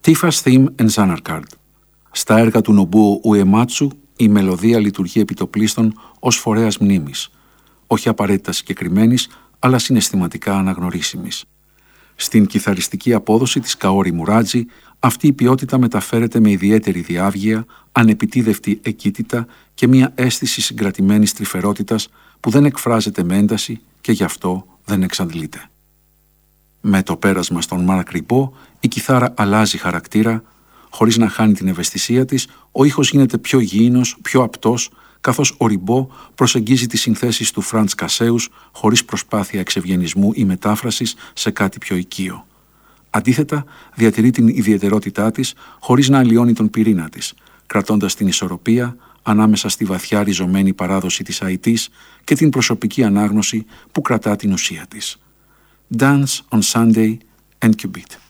Tifa's Theme and Zanarkand. Στα έργα του Νομπούο Ουεμάτσου, η μελωδία λειτουργεί επιτοπλίστων ως φορέας μνήμης, όχι απαραίτητα συγκεκριμένης, αλλά συναισθηματικά αναγνωρίσιμης. Στην κιθαριστική απόδοση της Καόρι Μουράτζη, αυτή η ποιότητα μεταφέρεται με ιδιαίτερη διάβγεια, ανεπιτίδευτη εκκίτητα και μια αίσθηση συγκρατημένης τρυφερότητας που δεν εκφράζεται με ένταση και γι' αυτό δεν εξαντλείται. Με το πέρασμα στον Μάρκ Ριμπό, η κιθάρα αλλάζει χαρακτήρα, χωρίς να χάνει την ευαισθησία της, ο ήχος γίνεται πιο γήινος, πιο απτός, καθώς ο Ριμπό προσεγγίζει τις συνθέσεις του Φραντς Κασέους χωρίς προσπάθεια εξευγενισμού ή μετάφρασης σε κάτι πιο οικείο. Αντίθετα, διατηρεί την ιδιαιτερότητά της χωρίς να αλλοιώνει τον πυρήνα της, κρατώντας την ισορροπία ανάμεσα στη βαθιά ριζωμένη παράδοση της Αϊτής και την προσωπική ανάγνωση που κρατά την ουσία της. Dance on Sunday and Cubit.